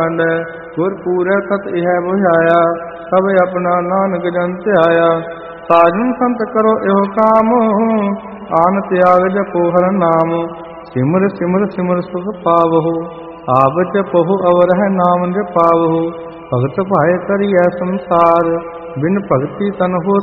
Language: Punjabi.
ਗੁਰ ਪੂਰੈ ਤਤ ਇਹ ਬੁਝਾਇਆ, ਸਭ ਆਪਣਾ ਨਾਨਕ ਜਨ ਧਿਆਇਆ। ਸਾਜਨ ਸੰਤ ਕਰੋ ਇਹੋ ਕਾਮ, ਆਨ ਤਿਆਗ ਜਪੋ ਹਰ ਨਾਮ। ਸਿਮਰ ਸਿਮਰ ਸਿਮਰ ਸੁਖ ਪਾਵਹੁ, ਆਪ ਜਪਹੁ ਅਵਰ ਹੈ ਨਾਮ ਜਪਾਵਹੁ। ਭਗਤ ਭਾਏ ਕਰੀਐ ਸੰਸਾਰ, ਬਿਨ ਭਗਤੀ ਤਨ ਹੋ